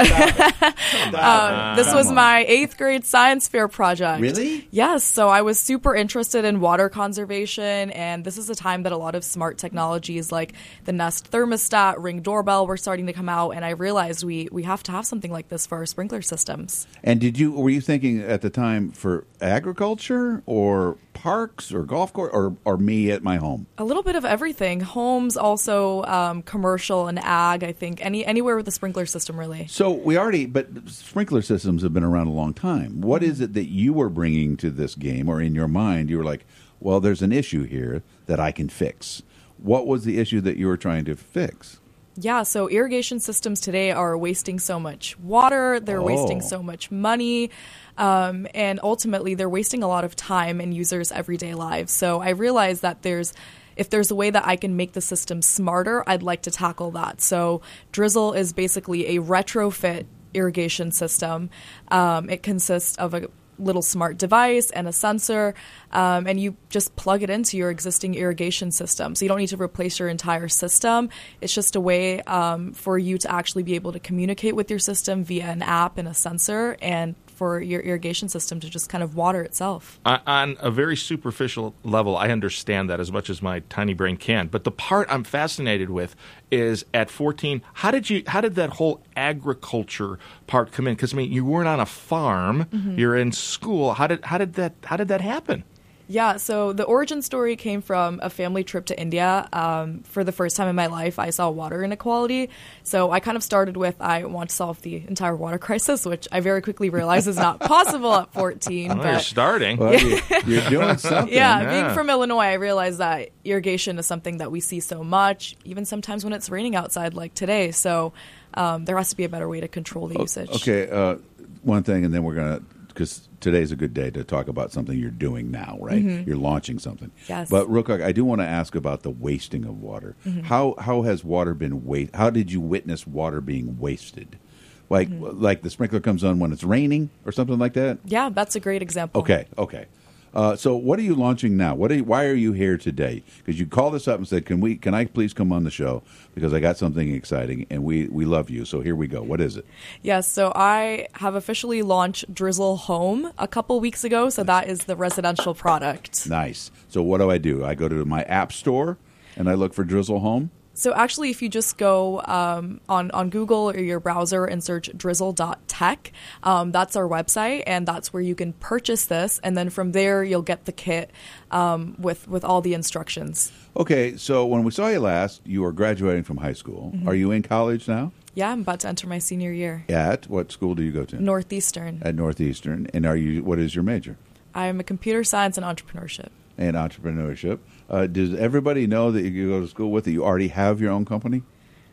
um, this Come was on. my eighth grade science fair project. Really? Yes. So I was super interested in water conservation, and this is a time that a lot of smart technologies like the Nest thermostat, Ring doorbell were starting to come out, and I realized we we have to have something like this for our sprinkler systems. And did you were you thinking at the time for agriculture or parks or golf course or, or me at my home? A little bit of everything. Homes, also um, commercial and ag. I think any anywhere with a sprinkler system, really. So we already, but sprinkler systems have been around a long time. What is it that you were bringing to this game, or in your mind, you were like, well, there's an issue here that I can fix. What was the issue that you were trying to fix? Yeah, so irrigation systems today are wasting so much water, they're Oh. wasting so much money, um, and ultimately they're wasting a lot of time in users' everyday lives. So I realized that there's if there's a way that I can make the system smarter, I'd like to tackle that. So Drizzle is basically a retrofit irrigation system. Um, it consists of a little smart device and a sensor, um, and you just plug it into your existing irrigation system. So you don't need to replace your entire system. It's just a way um, for you to actually be able to communicate with your system via an app and a sensor, and for your irrigation system to just kind of water itself. Uh, on a very superficial level, I understand that as much as my tiny brain can. But the part I'm fascinated with is at fourteen, how did you? How did that whole agriculture part come in? Because I mean, you weren't on a farm; Mhm. you're in school. How did how did that how did that happen? Yeah, so the origin story came from a family trip to India. Um, for the first time in my life, I saw water inequality. So I kind of started with, I want to solve the entire water crisis, which I very quickly realized is not possible at fourteen. Well, but you're starting. Well, you, you're doing something. Yeah, Yeah. being from Illinois, I realized that irrigation is something that we see so much, even sometimes when it's raining outside like today. So um, there has to be a better way to control the usage. Okay, uh, one thing, and then we're going to, because today's a good day to talk about something you're doing now, right? Mhm. You're launching something. Yes. But real quick, I do want to ask about the wasting of water. Mhm. How how has water been waste? How did you witness water being wasted? Like Mm-hmm. like the sprinkler comes on when it's raining or something like that? Yeah, that's a great example. Okay, okay. Uh, so what are you launching now? What are you, why are you here today? Because you called us up and said, "Can we? Can I please come on the show? Because I got something exciting, and we, we love you. So here we go. What is it? Yes, so I have officially launched Drizzle Home a couple weeks ago. So that is the residential product. Nice. So what do I do? I go to my app store and I look for Drizzle Home. So actually, if you just go um, on, on Google or your browser and search drizzle dot tech, um, that's our website, and that's where you can purchase this. And then from there, you'll get the kit um, with, with all the instructions. Okay, so when we saw you last, you were graduating from high school. Mhm. Are you in college now? Yeah, I'm about to enter my senior year. At what school do you go to? Northeastern. At Northeastern. And are you? What is your major? I'm a computer science and entrepreneurship. And entrepreneurship. Uh, does everybody know that you go to school with that you already have your own company?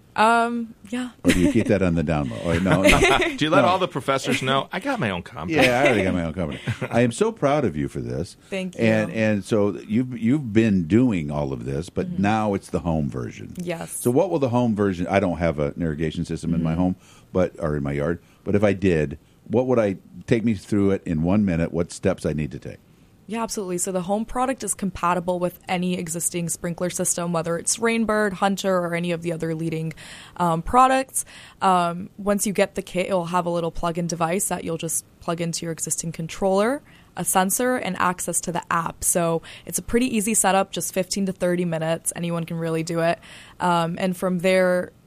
Um, yeah. Or do you keep that on the down low? Or no, no. Do you let No. all the professors know? I got my own company. Yeah, I already got my own company. I am so proud of you for this. Thank you. And and so you've you've been doing all of this, but Mm-hmm. now it's the home version. Yes. So what will the home version? I don't have an irrigation system in my Mm-hmm. home, but or in my yard. But if I did, what would I take me through it in one minute? What steps I need to take? Yeah, absolutely. So the home product is compatible with any existing sprinkler system, whether it's Rainbird, Hunter, or any of the other leading um, products. Um, once you get the kit, it will have a little plug-in device that you'll just plug into your existing controller, a sensor, and access to the app. So it's a pretty easy setup, just fifteen to thirty minutes. Anyone can really do it. Um, and from there,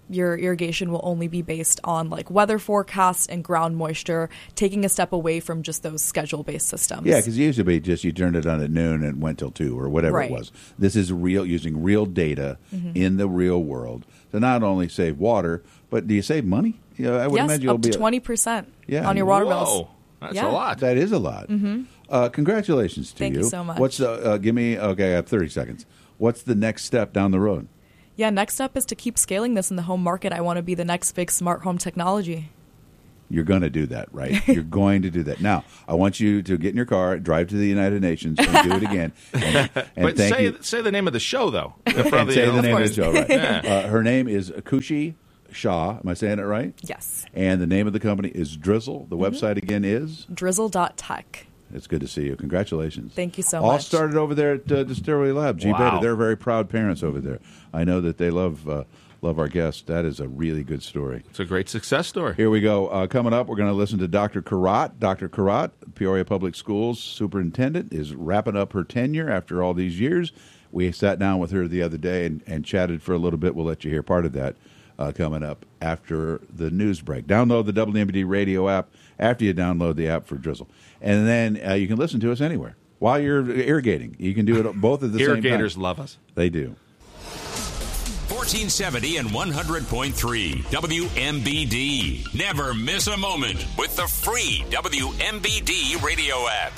your irrigation will only be based on like weather forecasts and ground moisture, taking a step away from just those schedule-based systems. Yeah, because usually just you turned it on at noon and went till two or whatever Right. it was. This is real, using real data Mhm. in the real world to not only save water, but do you save money? You know, I would yes, imagine you'll up to be twenty percent Yeah. on your water Whoa. bills. That's Yeah. a lot. That is a lot. Mhm. Uh, congratulations to Thank you so much. What's the? Uh, give me. Okay, I have thirty seconds. What's the next step down the road? Yeah, next step is to keep scaling this in the home market. I want to be the next big smart home technology. You're going to do that, right? You're going to do that. Now, I want you to get in your car, drive to the United Nations, and do it again. And, and but thank say you. say the name of the show though. In front And of say the, the name of course. the show, right? Yeah. Uh, her name is Akushi Shah. Am I saying it right? Yes. And the name of the company is Drizzle. The Mhm. website again is? Drizzle dot tech. It's good to see you. Congratulations. Thank you so All much. started over there at uh, Distillery Lab, G Beta. Wow. They're very proud parents over there. I know that they love uh, love our guests. That is a really good story. It's a great success story. Here we go. Uh, coming up, we're going to listen to Doctor Karat. Doctor Karat, Peoria Public Schools superintendent, is wrapping up her tenure after all these years. We sat down with her the other day and, and chatted for a little bit. We'll let you hear part of that uh, coming up after the news break. Download the W M B D radio app after you download the app for Drizzle. And then uh, you can listen to us anywhere while you're irrigating. You can do it both at the same time. Irrigators love us. They do. fourteen seventy and one hundred point three W M B D. Never miss a moment with the free W M B D radio app.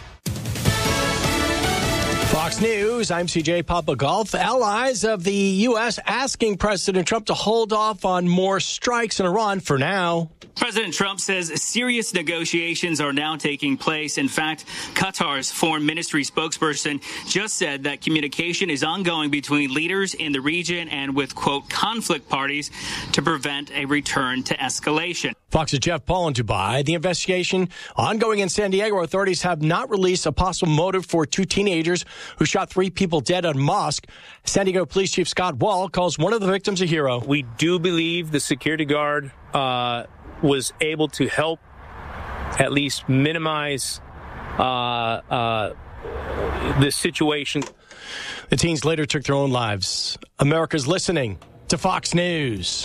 Fox News, I'm C J Papagolf. Allies of the U S asking President Trump to hold off on more strikes in Iran for now. President Trump says serious negotiations are now taking place. In fact, Qatar's foreign ministry spokesperson just said that communication is ongoing between leaders in the region and with, quote, conflict parties to prevent a return to escalation. Fox's Jeff Paul in Dubai. The investigation ongoing in San Diego. Authorities have not released a possible motive for two teenagers who shot three people dead at a mosque. San Diego Police Chief Scott Wall calls one of the victims a hero. We do believe the security guard uh, was able to help at least minimize uh, uh, this situation. The teens later took their own lives. America's listening to Fox News.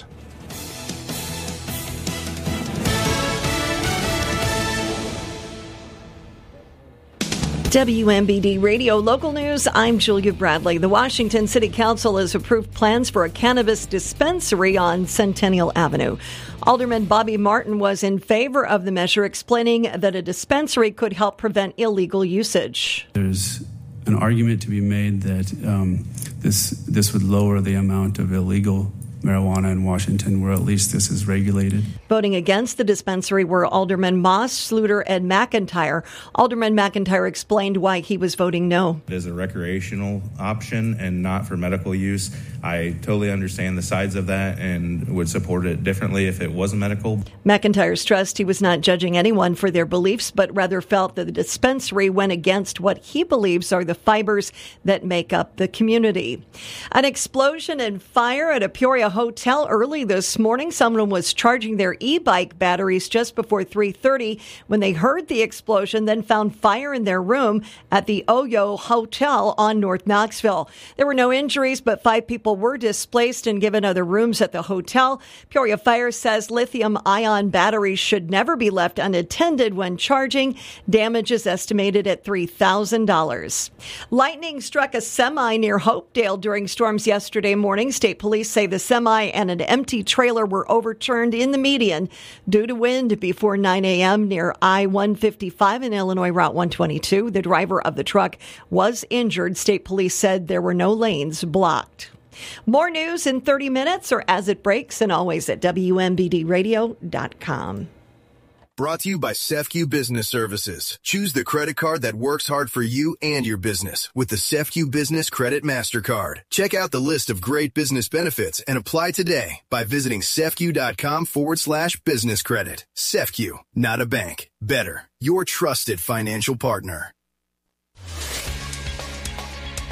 W M B D Radio Local News, I'm Julia Bradley. The Washington City Council has approved plans for a cannabis dispensary on Centennial Avenue. Alderman Bobby Martin was in favor of the measure, explaining that a dispensary could help prevent illegal usage. There's an argument to be made that um, this this would lower the amount of illegal marijuana in Washington, where at least this is regulated. Voting against the dispensary were Alderman Moss, Sluter, and McIntyre. Alderman McIntyre explained why he was voting no. It is a recreational option and not for medical use. I totally understand the sides of that and would support it differently if it wasn't medical. McIntyre stressed he was not judging anyone for their beliefs, but rather felt that the dispensary went against what he believes are the fibers that make up the community. An explosion and fire at a Peoria hotel early this morning. Someone was charging their e-bike batteries just before three thirty when they heard the explosion, then found fire in their room at the Oyo Hotel on North Knoxville. There were no injuries, but five people were displaced and given other rooms at the hotel. Peoria Fire says lithium-ion batteries should never be left unattended when charging. Damage is estimated at three thousand dollars. Lightning struck a semi near Hopedale during storms yesterday morning. State police say the semi and an empty trailer were overturned in the median due to wind before nine a.m. near I one fifty-five and Illinois Route one twenty-two. The driver of the truck was injured. State police said there were no lanes blocked. More news in thirty minutes or as it breaks, and always at W M B D radio dot com. Brought to you by C E F Q Business Services. Choose the credit card that works hard for you and your business with the C E F Q Business Credit MasterCard. Check out the list of great business benefits and apply today by visiting cefq.com forward slash business credit. C E F Q, not a bank. Better, your trusted financial partner.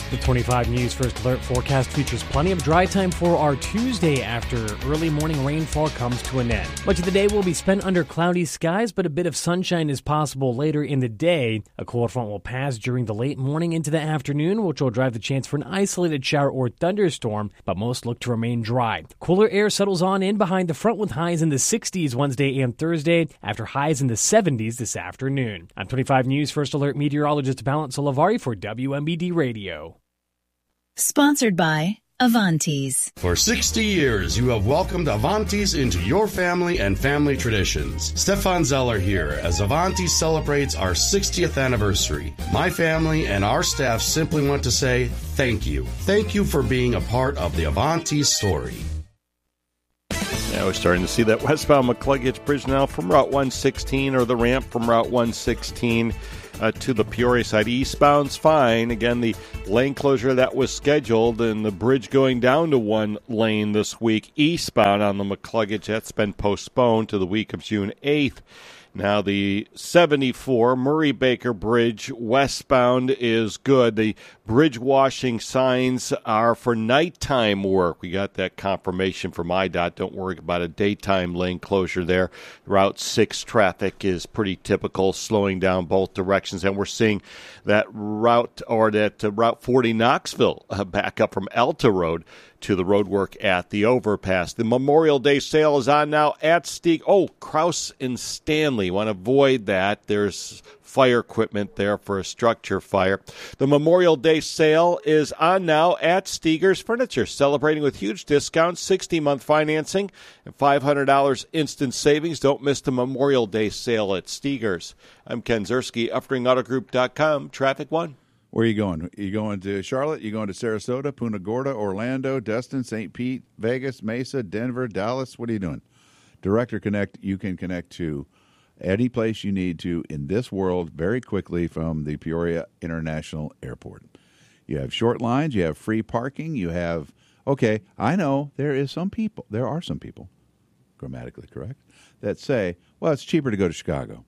The twenty-five News First Alert forecast features plenty of dry time for our Tuesday after early morning rainfall comes to an end. Much of the day will be spent under cloudy skies, but a bit of sunshine is possible later in the day. A cold front will pass during the late morning into the afternoon, which will drive the chance for an isolated shower or thunderstorm, but most look to remain dry. Cooler air settles on in behind the front with highs in the sixties Wednesday and Thursday, after highs in the seventies this afternoon. I'm twenty-five News First Alert meteorologist Balance Olavari for W M B D Radio. Sponsored by Avantis. For sixty years, you have welcomed Avantis into your family and family traditions. Stefan Zeller here as Avantis celebrates our sixtieth anniversary. My family and our staff simply want to say thank you. Thank you for being a part of the Avantis story. Yeah, we're starting to see that westbound McCluggage Bridge now from Route one sixteen, or the ramp from Route one sixteen uh, to the Peoria side. Eastbound's fine. Again, the lane closure that was scheduled and the bridge going down to one lane this week. Eastbound on the McCluggage, that's been postponed to the week of June eighth. Now, the seventy-four Murray-Baker Bridge westbound is good. The bridge washing signs are for nighttime work. We got that confirmation from I D O T. Don't worry about a daytime lane closure there. Route six traffic is pretty typical, slowing down both directions. And we're seeing that route, or that uh, Route forty Knoxville uh, back up from Alta Road to the roadwork at the overpass. The Memorial Day sale is on now at Steeg. Oh, Kraus and Stanley. Want to avoid that. There's fire equipment there for a structure fire. The Memorial Day sale is on now at Steegers Furniture, celebrating with huge discounts, sixty-month financing, and five hundred dollars instant savings. Don't miss the Memorial Day sale at Steegers. I'm Ken Zerski, Uftring Auto Group dot com, Traffic One. Where are you going? Are you going to Charlotte? You going to Sarasota, Punta Gorda, Orlando, Destin, Saint Pete, Vegas, Mesa, Denver, Dallas? What are you doing? Direct or Connect, you can connect to any place you need to in this world very quickly from the Peoria International Airport. You have short lines, you have free parking, you have, okay, I know there is some people, there are some people, grammatically correct, that say, well, it's cheaper to go to Chicago.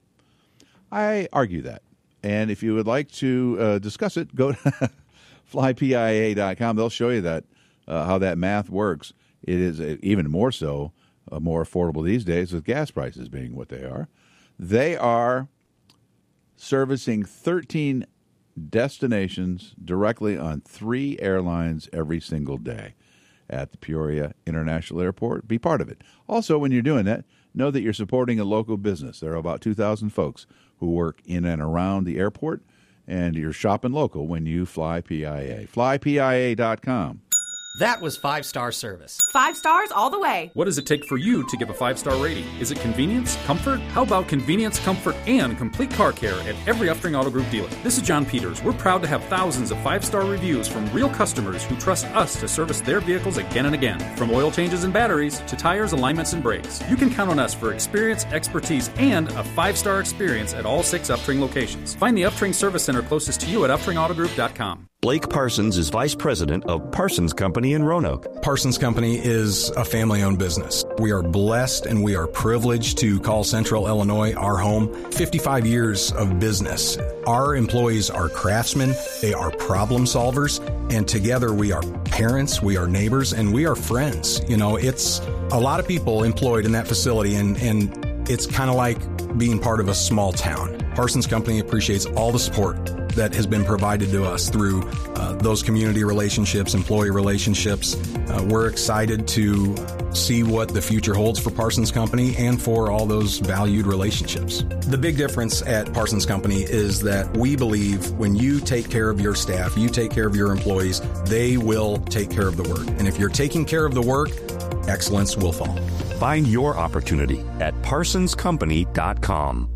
I argue that. And if you would like to uh, discuss it, go to fly P I A dot com. They'll show you that uh, how that math works. It is uh, even more so, uh, more affordable these days with gas prices being what they are. They are servicing thirteen destinations directly on three airlines every single day at the Peoria International Airport. Be part of it. Also, when you're doing that, know that you're supporting a local business. There are about two thousand folks who work in and around the airport, and you're shopping local when you fly P I A. fly P I A dot com. That was five-star service. Five stars all the way. What does it take for you to give a five-star rating? Is it convenience? Comfort? How about convenience, comfort, and complete car care at every Uftring Auto Group dealer? This is John Peters. We're proud to have thousands of five-star reviews from real customers who trust us to service their vehicles again and again. From oil changes and batteries to tires, alignments, and brakes. You can count on us for experience, expertise, and a five-star experience at all six Uftring locations. Find the Uftring Service Center closest to you at Uftring Auto Group dot com. Blake Parsons is vice president of Parsons Company in Roanoke. Parsons Company is a family-owned business. We are blessed and we are privileged to call Central Illinois our home. fifty-five years of business. Our employees are craftsmen, they are problem solvers, and together we are parents, we are neighbors, and we are friends. You know, it's a lot of people employed in that facility, and, and it's kind of like being part of a small town. Parsons Company appreciates all the support that has been provided to us through uh, those community relationships, employee relationships. Uh, we're excited to see what the future holds for Parsons Company and for all those valued relationships. The big difference at Parsons Company is that we believe when you take care of your staff, you take care of your employees, they will take care of the work. And if you're taking care of the work, excellence will follow. Find your opportunity at parsons company dot com.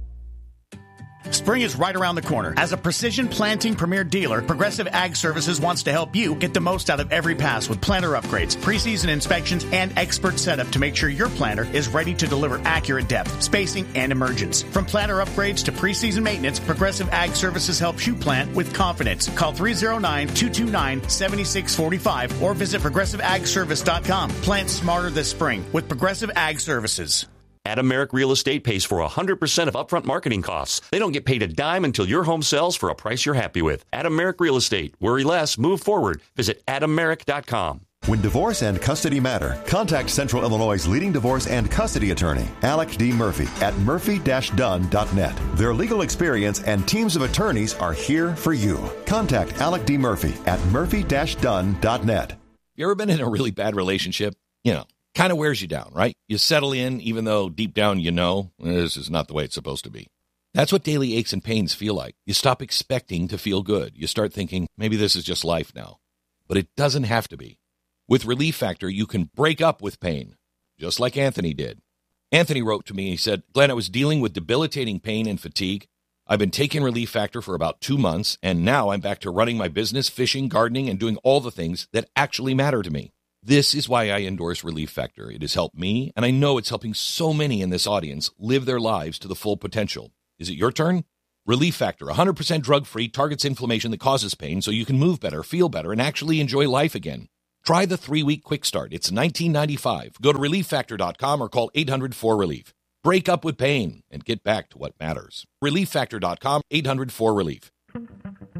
Spring is right around the corner. As a precision planting premier dealer, Progressive Ag Services wants to help you get the most out of every pass with planter upgrades, preseason inspections, and expert setup to make sure your planter is ready to deliver accurate depth, spacing, and emergence. From planter upgrades to preseason maintenance, Progressive Ag Services helps you plant with confidence. Call three oh nine, two two nine, seven six four five or visit progressive ag service dot com. Plant smarter this spring with Progressive Ag Services. Adam Merrick Real Estate pays for one hundred percent of upfront marketing costs. They don't get paid a dime until your home sells for a price you're happy with. Adam Merrick Real Estate. Worry less, move forward. Visit adam merrick dot com. When divorce and custody matter, contact Central Illinois' leading divorce and custody attorney, Alec D. Murphy, at murphy dash dunn dot net. Their legal experience and teams of attorneys are here for you. Contact Alec D. Murphy at murphy dash dunn dot net. You ever been in a really bad relationship? You know, kind of wears you down, right? You settle in, even though deep down you know this is not the way it's supposed to be. That's what daily aches and pains feel like. You stop expecting to feel good. You start thinking, maybe this is just life now. But it doesn't have to be. With Relief Factor, you can break up with pain, just like Anthony did. Anthony wrote to me, he said, Glenn, I was dealing with debilitating pain and fatigue. I've been taking Relief Factor for about two months, and now I'm back to running my business, fishing, gardening, and doing all the things that actually matter to me. This is why I endorse Relief Factor. It has helped me, and I know it's helping so many in this audience live their lives to the full potential. Is it your turn? Relief Factor, one hundred percent drug-free, targets inflammation that causes pain so you can move better, feel better, and actually enjoy life again. Try the three-week quick start. It's nineteen ninety-five dollars. Go to relief factor dot com or call eight hundred four relief. Break up with pain and get back to what matters. relief factor dot com, eight hundred four relief.